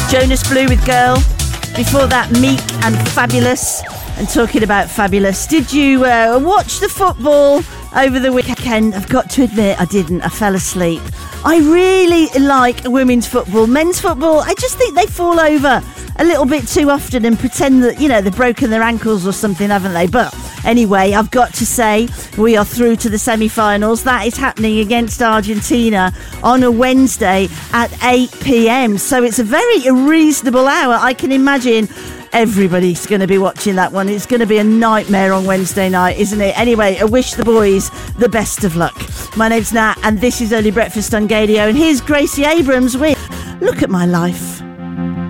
Jonas Blue with Girl. Before that, Meek and Fabulous. And talking about Fabulous, did you watch the football over the weekend? I've got to admit, I didn't. I fell asleep. I really like women's football. Men's football, I just think they fall over a little bit too often and pretend that, you know, they've broken their ankles or something, haven't they? But anyway, I've got to say, we are through to the semi-finals. That is happening against Argentina on a Wednesday at 8 p.m. So it's a very reasonable hour. I can imagine everybody's going to be watching that one. It's going to be a nightmare on Wednesday night, isn't it? Anyway, I wish the boys the best of luck. My name's Nat, and this is Early Breakfast on Gadio. And here's Gracie Abrams with Look at My Life.